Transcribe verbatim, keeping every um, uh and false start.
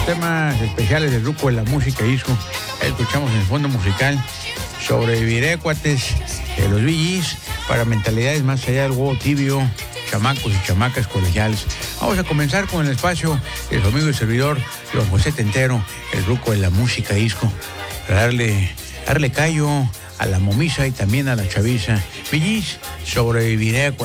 Temas especiales del grupo de la música disco. Escuchamos en el fondo musical Sobreviviré, cuates, de los Bee Gees, para mentalidades más allá del huevo tibio, chamacos y chamacas colegiales. Vamos a comenzar con el espacio de su amigo y servidor, don José Tentero, el grupo de la música disco, para darle, darle callo a la momisa y también a la chaviza. Bee Gees, Sobreviviré.